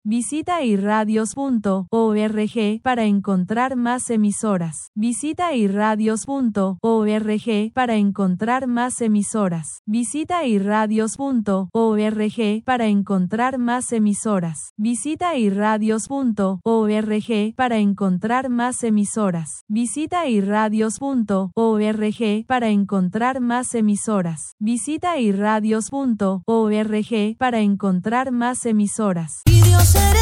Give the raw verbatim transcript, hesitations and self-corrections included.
Visita irradios punto org para encontrar más emisoras. Visita irradios punto org para encontrar más emisoras. Visita irradios punto org para encontrar más emisoras. Visita irradios punto org para encontrar más emisoras. Visita irradios punto org para encontrar más emisoras. Visita irradios punto org para encontrar más emisoras.